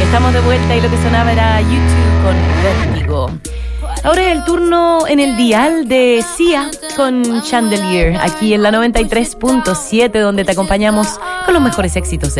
Estamos de vuelta y lo que sonaba era YouTube con Vértigo. Ahora es el turno en el dial de Sia con Chandelier, aquí en la 93.7, donde te acompañamos con los mejores éxitos